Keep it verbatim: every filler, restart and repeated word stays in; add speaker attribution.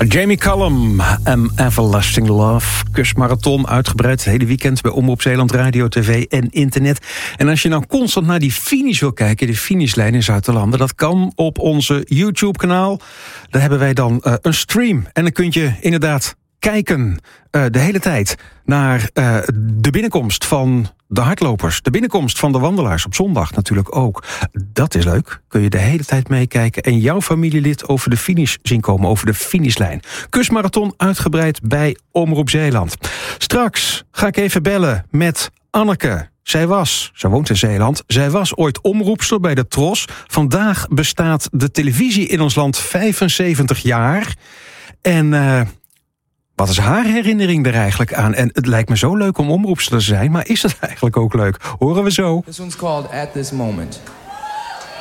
Speaker 1: Jamie Cullum en Everlasting Love. Kusmarathon, uitgebreid het hele weekend bij Omroep Zeeland, radio, tv en internet. En als je nou constant naar die finish wil kijken, de finishlijn in Zuid-Landen, dat kan op onze YouTube-kanaal. Daar hebben wij dan uh, een stream. En dan kun je inderdaad kijken uh, de hele tijd naar uh, de binnenkomst van de hardlopers. De binnenkomst van de wandelaars op zondag natuurlijk ook. Dat is leuk. Kun je de hele tijd meekijken en jouw familielid over de finish zien komen, over de finishlijn. Kusmarathon uitgebreid bij Omroep Zeeland. Straks ga ik even bellen met Anneke. Zij was, zij woont in Zeeland, zij was ooit omroepster bij de Tros. Vandaag bestaat de televisie in ons land vijfenzeventig jaar. En Uh, wat is haar herinnering er eigenlijk aan? En het lijkt me zo leuk om omroepster te zijn, maar is het eigenlijk ook leuk? Horen we zo.
Speaker 2: This one's called At This Moment.